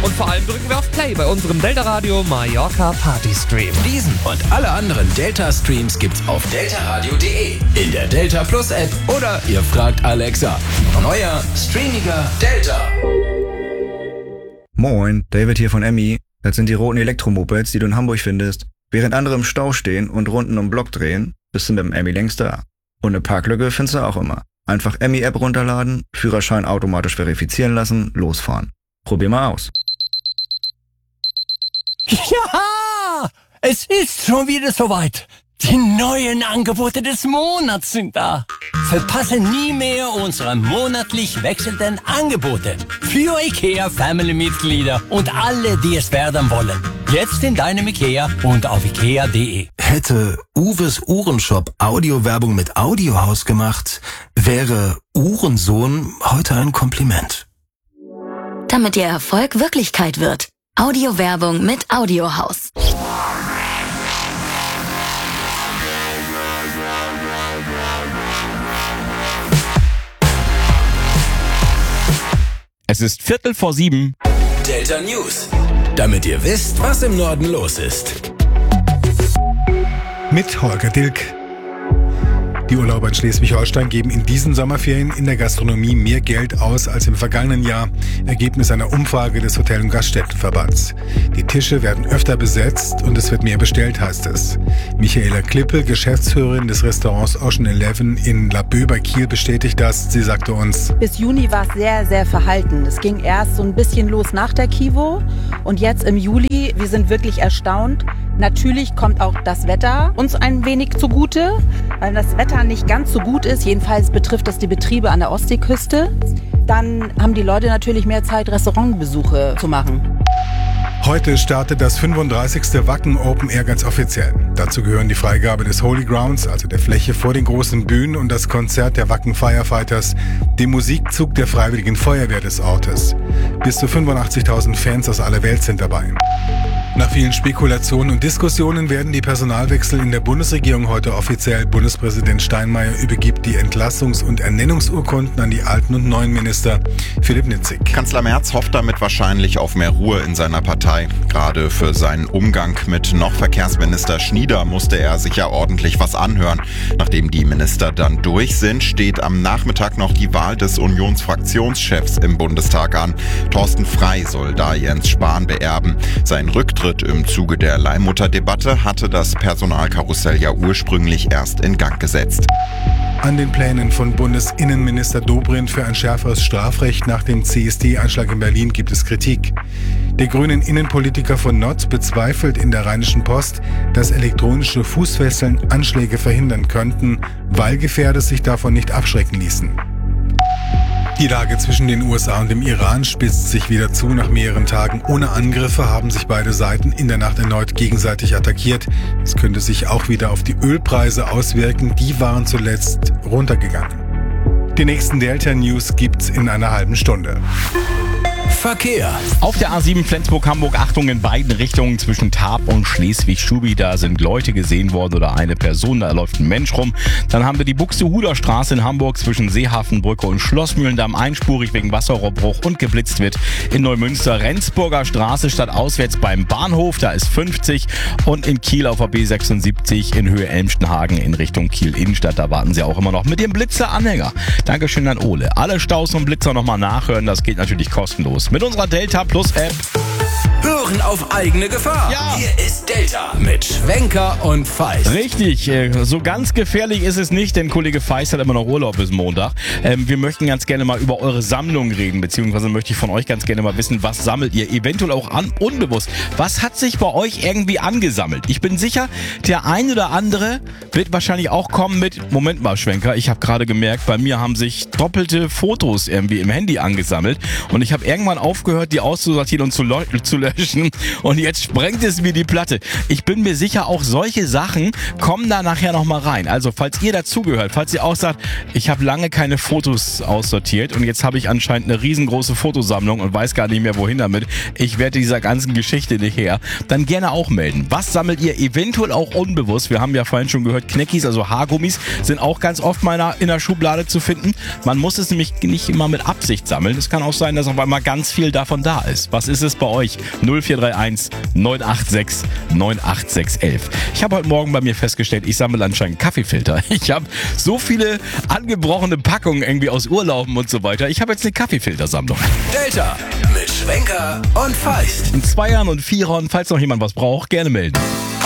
Und vor allem drücken wir auf Play bei unserem Delta Radio Mallorca Party Stream. Diesen und alle anderen Delta-Streams gibt's auf deltaradio.de, in der Delta Plus App oder ihr fragt Alexa. Neuer, streamiger Delta. Moin, David hier von Emmy. Das sind die roten Elektromopeds, die du in Hamburg findest. Während andere im Stau stehen und Runden um Block drehen, bist du mit dem Emmy längst da. Und eine Parklücke findest du auch immer. Einfach Emmy-App runterladen, Führerschein automatisch verifizieren lassen, losfahren. Probier mal aus. Ja, es ist schon wieder soweit. Die neuen Angebote des Monats sind da. Verpasse nie mehr unsere monatlich wechselnden Angebote. Für IKEA Family-Mitglieder und alle, die es werden wollen. Jetzt in deinem IKEA und auf ikea.de. Hätte Uwes Uhrenshop Audiowerbung mit Audiohaus gemacht, wäre Uhrensohn heute ein Kompliment. Damit Ihr Erfolg Wirklichkeit wird. Audiowerbung mit Audiohaus. Es ist 6:45. Delta News. Damit ihr wisst, was im Norden los ist. Mit Holger Dilk. Die Urlauber in Schleswig-Holstein geben in diesen Sommerferien in der Gastronomie mehr Geld aus als im vergangenen Jahr. Ergebnis einer Umfrage des Hotel- und Gaststättenverbands. Die Tische werden öfter besetzt und es wird mehr bestellt, heißt es. Michaela Klippe, Geschäftsführerin des Restaurants Ocean 11 in Laboe bei Kiel, bestätigt das. Sie sagte uns: Bis Juni war es sehr, sehr verhalten. Es ging erst so ein bisschen los nach der Kivo und jetzt im Juli, wir sind wirklich erstaunt. Natürlich kommt auch das Wetter uns ein wenig zugute, weil das Wetter nicht ganz so gut ist. Jedenfalls betrifft das die Betriebe an der Ostseeküste. Dann haben die Leute natürlich mehr Zeit, Restaurantbesuche zu machen. Heute startet das 35. Wacken Open Air ganz offiziell. Dazu gehören die Freigabe des Holy Grounds, also der Fläche vor den großen Bühnen, und das Konzert der Wacken Firefighters, dem Musikzug der Freiwilligen Feuerwehr des Ortes. Bis zu 85.000 Fans aus aller Welt sind dabei. Nach vielen Spekulationen und Diskussionen werden die Personalwechsel in der Bundesregierung heute offiziell. Bundespräsident Steinmeier übergibt die Entlassungs- und Ernennungsurkunden an die alten und neuen Minister. Philipp Nitzig. Kanzler Merz hofft damit wahrscheinlich auf mehr Ruhe in seiner Partei. Gerade für seinen Umgang mit noch Verkehrsminister Schnieder musste er sich ja ordentlich was anhören. Nachdem die Minister dann durch sind, steht am Nachmittag noch die Wahl des Unionsfraktionschefs im Bundestag an. Thorsten Frey soll da Jens Spahn beerben. Sein Rücktritt im Zuge der Leihmutterdebatte hatte das Personalkarussell ja ursprünglich erst in Gang gesetzt. An den Plänen von Bundesinnenminister Dobrindt für ein schärferes Strafrecht nach dem CSD-Anschlag in Berlin gibt es Kritik. Der grünen Innenpolitiker von Notz bezweifelt in der Rheinischen Post, dass elektronische Fußfesseln Anschläge verhindern könnten, weil Gefährder sich davon nicht abschrecken ließen. Die Lage zwischen den USA und dem Iran spitzt sich wieder zu. Nach mehreren Tagen ohne Angriffe haben sich beide Seiten in der Nacht erneut gegenseitig attackiert. Es könnte sich auch wieder auf die Ölpreise auswirken. Die waren zuletzt runtergegangen. Die nächsten Delta News gibt's in einer halben Stunde. Verkehr. Auf der A7 Flensburg-Hamburg, Achtung in beiden Richtungen zwischen Tarp und Schleswig-Schubi. Da sind Leute gesehen worden oder eine Person, da läuft ein Mensch rum. Dann haben wir die Buxtehuder Straße in Hamburg zwischen Seehafenbrücke und Schlossmühlendamm einspurig wegen Wasserrohrbruch und geblitzt wird in Neumünster. Rendsburger Straße stadtauswärts beim Bahnhof, da ist 50. Und in Kiel auf der B76 in Höhe Elmstenhagen in Richtung Kiel-Innenstadt. Da warten sie auch immer noch mit dem Blitzer-Anhänger. Dankeschön an Ole. Alle Staus und Blitzer nochmal nachhören, das geht natürlich kostenlos mit unserer Delta Plus App. Hören auf eigene Gefahr. Ja. Hier ist Delta mit Schwenker und Feist. Richtig, so ganz gefährlich ist es nicht, denn Kollege Feist hat immer noch Urlaub bis Montag. Wir möchten ganz gerne mal über eure Sammlung reden, beziehungsweise möchte ich von euch ganz gerne mal wissen, was sammelt ihr eventuell auch unbewusst. Was hat sich bei euch irgendwie angesammelt? Ich bin sicher, der ein oder andere wird wahrscheinlich auch kommen mit, Moment mal Schwenker, ich habe gerade gemerkt, bei mir haben sich doppelte Fotos irgendwie im Handy angesammelt und ich habe irgendwann aufgehört, die auszusortieren und zu löschen, löschen und jetzt sprengt es mir die Platte. Ich bin mir sicher, auch solche Sachen kommen da nachher nochmal rein. Also falls ihr dazugehört, falls ihr auch sagt, ich habe lange keine Fotos aussortiert und jetzt habe ich anscheinend eine riesengroße Fotosammlung und weiß gar nicht mehr wohin damit. Ich werde dieser ganzen Geschichte nicht her. Dann gerne auch melden. Was sammelt ihr eventuell auch unbewusst? Wir haben ja vorhin schon gehört, Kneckis, also Haargummis, sind auch ganz oft mal in der Schublade zu finden. Man muss es nämlich nicht immer mit Absicht sammeln. Es kann auch sein, dass auf einmal ganz viel davon da ist. Was ist es bei euch? 0431 986 98611. Ich habe heute Morgen bei mir festgestellt, ich sammle anscheinend Kaffeefilter. Ich habe so viele angebrochene Packungen irgendwie aus Urlauben und so weiter. Ich habe jetzt eine Kaffeefiltersammlung. Delta mit Schwenker und Feist. In 2ern und 4ern, falls noch jemand was braucht, gerne melden.